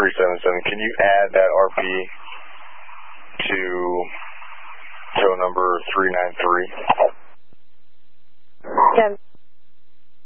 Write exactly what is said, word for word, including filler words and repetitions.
three seven seven. Can you add that R P to tow number three nine three? Ten.